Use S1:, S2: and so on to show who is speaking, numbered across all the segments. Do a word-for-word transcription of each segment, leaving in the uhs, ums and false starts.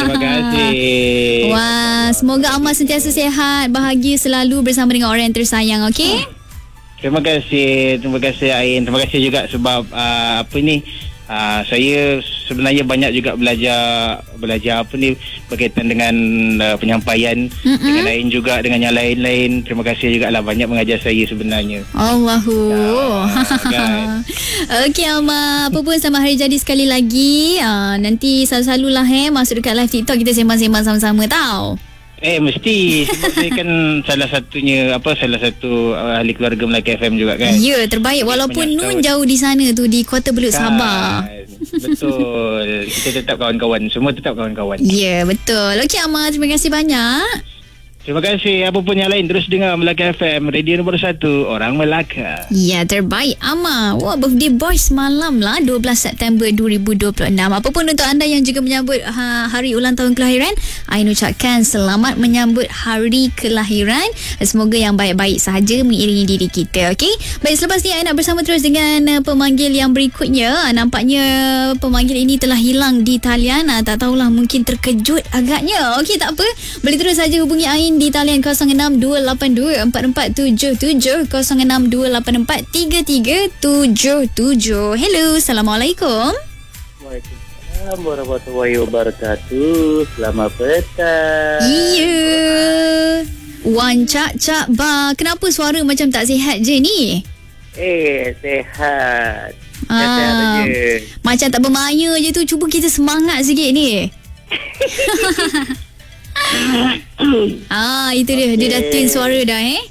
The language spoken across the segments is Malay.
S1: Terima kasih.
S2: Wah, semoga Amar sentiasa sihat, bahagia selalu bersama dengan orang yang tersayang, okey?
S1: Terima kasih. Terima kasih Ain. Terima kasih juga sebab uh, apa ni uh, saya sebenarnya banyak juga belajar belajar apa ni berkaitan dengan uh, penyampaian Mm-mm. dengan Ain juga dengan yang lain-lain. Terima kasih juga lah banyak mengajar saya sebenarnya.
S2: Allahu.
S1: Ya, kan.
S2: Okey Amar, apa pun selamat hari jadi sekali lagi. Uh, nanti selalu-selalulah eh masuk dekat live TikTok kita sembang-sembang sama-sama tau.
S1: Eh mesti sebab saya kan salah satunya apa salah satu uh, ahli keluarga Melaka F M juga kan.
S2: Ya, terbaik walaupun Nun jauh di sana tu di Kota Belud kan. Sabah.
S1: Betul. Kita tetap kawan-kawan, semua tetap kawan-kawan.
S2: Ya, betul. Okey Amar, terima kasih banyak.
S1: Terima kasih. Apa pun yang lain terus dengar Melaka F M, radio nombor satu orang Melaka.
S2: Ya, terbaik Amar. Wah, birthday boy semalam lah, dua belas September dua ribu dua puluh enam. Apapun untuk anda yang juga menyambut ha, hari ulang tahun kelahiran, Ain ucapkan selamat menyambut hari kelahiran. Semoga yang baik-baik sahaja mengiringi diri kita. Okey. Baik, selepas ni Ain nak bersama terus dengan uh, pemanggil yang berikutnya. Nampaknya pemanggil ini telah hilang di talian. Uh, tak tahulah, mungkin terkejut agaknya. Okey, tak apa. Boleh terus saja hubungi Ain di talian kosong enam dua lapan dua empat empat tujuh tujuh, kosong enam dua lapan empat tiga tiga tujuh tujuh. Hello, Assalamualaikum.
S3: Waalaikumsalam warahmatullahi wabarakatuh. Selamat petang.
S2: Iya. Wan Cak Cak Ba, kenapa suara macam tak sihat je ni?
S3: Eh, sehat.
S2: Ah,
S3: Sehat aja.
S2: macam tak bermaya je tu. Cuba kita semangat sikit ni. Ah, itu dia. Dia dah tune suara dah eh.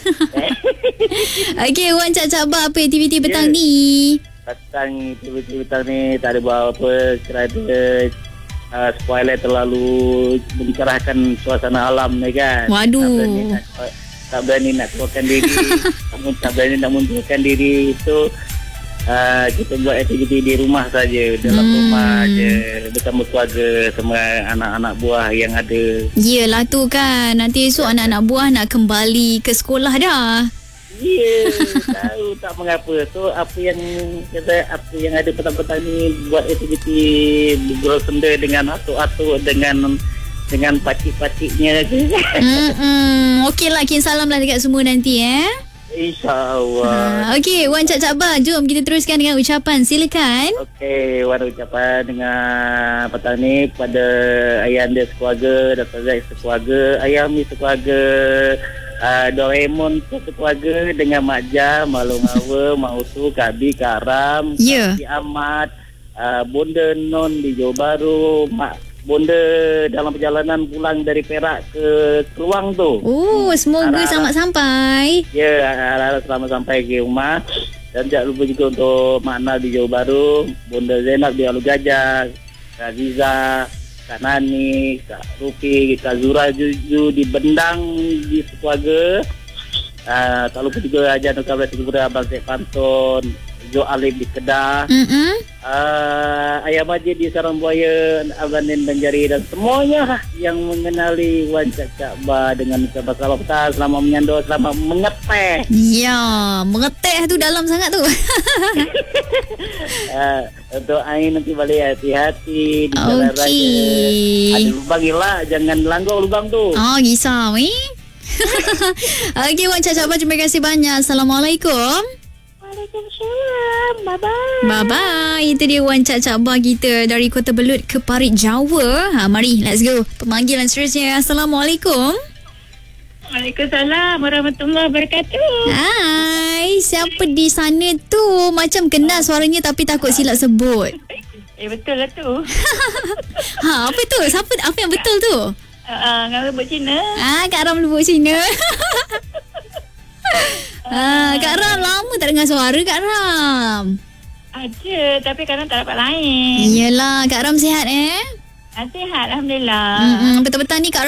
S2: Okey, Wan Cak Cak Ba, apa aktiviti petang
S3: Yeah.
S2: ni?
S3: Petang aktiviti petang ni tak ada buat apa kerana uh, spoiler terlalu mencerahkan suasana alam ni kan.
S2: Waduh.
S3: Tak berani nak, tak berani nak keluarkan diri. Namun tak berani nak munculkan diri itu. Uh, kita buat aktiviti di rumah saja, dalam
S2: Hmm.
S3: rumah je bersama keluarga, semua anak-anak buah yang ada.
S2: Yelah tu kan, nanti esok anak-anak buah nak kembali ke sekolah dah.
S3: Ya, yeah, tahu tak mengapa. So apa yang kata apa yang ada petang-petang ni buat aktiviti bergurau senda dengan atuk-atuk, dengan dengan pakcik-pakciknya je.
S2: Hmm, okeylah, kirim salam lah dekat semua nanti eh.
S3: InsyaAllah.
S2: Ha, okey, Wan Cak Cak Ba, jom kita teruskan dengan ucapan. Silakan.
S3: Okey, warna ucapan dengan petang ni kepada ayahanda sekeluarga, Dato' Zaid sekeluarga, Ayami sekeluarga, uh, Doraemon sekeluarga dengan Mak Jah, Mak Long Awa, Mak Utu, Kak Bi, Kak Ram,
S2: Ya.
S3: Kak Ahmad, uh, Bonda Non di Johor Bahru, Mak Bonda dalam perjalanan pulang dari Perak ke Keluang tu.
S2: Oh, semoga
S3: Harap-
S2: selamat sampai.
S3: Ya, harap selamat sampai ke rumah. Dan jangan lupa juga untuk Mak Nal di Johor Bahru, Bonda Zainab di Alu Gajah, Kak Ziza, Kak Nani, Kak Rufi, Kak Zura Juju di Bendang di sekeluarga. Uh, tak lupa juga Haji Nur Kabel Segera, Abang Syed Pantun, Jo Alim di Kedah.
S2: Mm-mm.
S3: Uh, Ayah Majid di Sarang Buaya, Abang Nin Banjari dan semuanya lah yang mengenali Wan Cak Cak Ba dengan ucapan selamat petang, selamat menyandor, selamat mengeteh.
S2: Ya, mengeteh tu dalam sangat tu.
S3: uh, Untuk Ain nanti balik hati-hati di jalan
S2: Okey.
S3: raya. Ada lubang lah, jangan langgar lubang tu.
S2: Oh, risau eh. Okey, Wan Cak Cak Ba, terima kasih banyak. Assalamualaikum.
S4: Waalaikumsalam. Bye-bye.
S2: Bye-bye. Itu dia Wan Cak Cak Ba kita dari Kota Belud ke Parit, Jawa. Ha, mari, let's go. Pemanggilan seterusnya. Assalamualaikum.
S4: Waalaikumsalam warahmatullahi wabarakatuh.
S2: Hai, siapa di sana tu? Macam kenal suaranya tapi takut silap sebut.
S4: Eh, betul lah tu.
S2: Ha, apa tu? Siapa, apa yang betul tu?
S4: Uh, Ngara buat Cina.
S2: Ah, Kak Ram lubuk Cina. Ah, Kak Ram, lama tak dengar suara Kak Ram.
S4: Ada, tapi kadang tak dapat lain.
S2: Yelah, Kak Ram sihat eh?
S4: Ah, sihat, Alhamdulillah.
S2: Mm-mm, petang-petang ni Kak